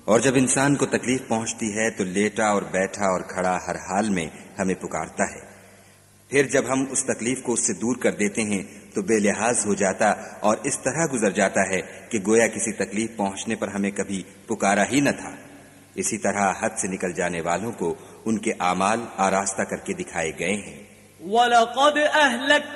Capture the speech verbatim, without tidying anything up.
और जब इंसान को तकलीफ पहुंचती है तो लेटा और बैठा और खड़ा हर हाल में हमें पुकारता है। फिर जब हम उस तकलीफ को उससे दूर कर देते हैं तो बेलिहाज हो जाता और इस तरह गुजर जाता है कि गोया किसी तकलीफ पहुंचने पर हमें कभी पुकारा ही न था। इसी तरह हद से निकल जाने वालों को उनके आमाल आरास्ता करके दिखाए गए हैं।